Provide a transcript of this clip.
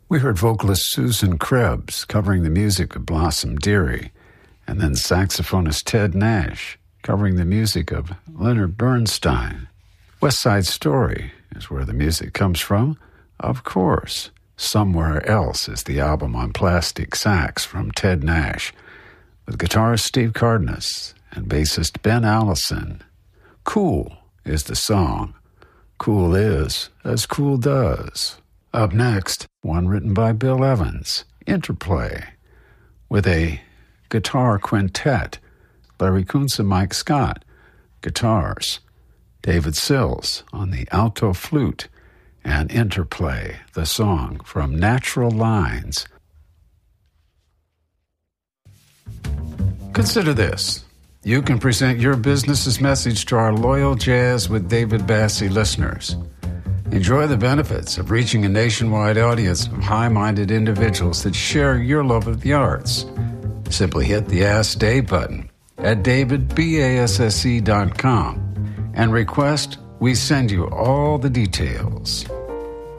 We heard vocalist Susan Krebs covering the music of Blossom Dearie, and then saxophonist Ted Nash covering the music of Leonard Bernstein. West Side Story is where the music comes from. Of course, Somewhere Else is the album on plastic sax from Ted Nash, with guitarist Steve Cardenas and bassist Ben Allison. Cool is the song. Cool is as cool does. Up next, one written by Bill Evans, Interplay, with a guitar quintet, Larry Kuntz and Mike Scott, guitars, David Sills on the alto flute, and Interplay, the song from Natural Lines. Consider this. You can present your business's message to our loyal Jazz with David Bassie listeners. Enjoy the benefits of reaching a nationwide audience of high-minded individuals that share your love of the arts. Simply hit the Ask Dave button at davidbasse.com and request we send you all the details.